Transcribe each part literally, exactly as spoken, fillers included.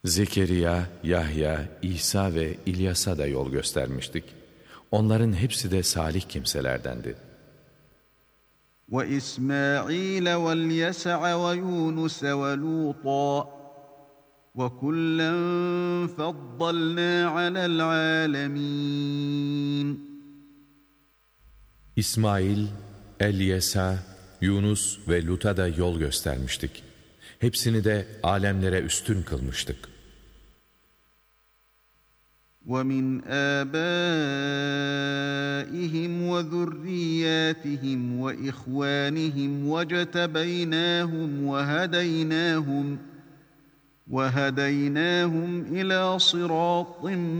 Zekeriya, Yahya, İsa ve İlyas'a da yol göstermiştik. Onların hepsi de salih kimselerdendi. وَإِسْمَاعِيلَ وَالْيَسَعَ وَيُونُسَ وَلُوطًا وَكُلًّا فَضَّلْنَا عَلَى الْعَالَمِينَ. İsmail, Elyesa, Yunus ve Lut'a da yol göstermiştik. Hepsini de alemlere üstün kılmıştık. وَمِنْ آبَائِهِمْ وَذُرِّيَّاتِهِمْ وَإِخْوَانِهِمْ وَاجْتَبَيْنَاهُمْ وَهَدَيْنَاهُمْ وَهَدَيْنَاهُمْ إِلَى صِرَاطٍ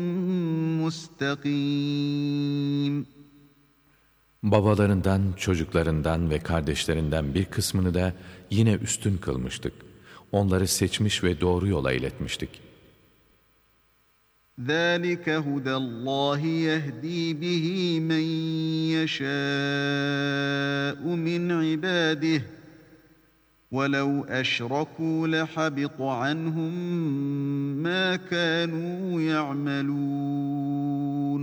مُسْتَقِيمٍ. Babalarından, çocuklarından ve kardeşlerinden bir kısmını da yine üstün kılmıştık. Onları seçmiş ve doğru yola iletmiştik. ذَٰلِكَ هُدَى اللّٰهِ يَهْدِي بِهِ مَنْ يَشَاءُ مِنْ عِبَادِهِ وَلَوْ أَشْرَكُوا لَحَبِطَ عَنْهُمْ مَا كَانُوا يَعْمَلُونَ.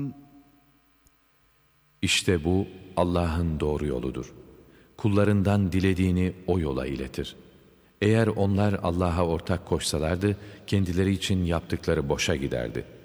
İşte bu Allah'ın doğru yoludur. Kullarından dilediğini o yola iletir. Eğer onlar Allah'a ortak koşsalardı, kendileri için yaptıkları boşa giderdi.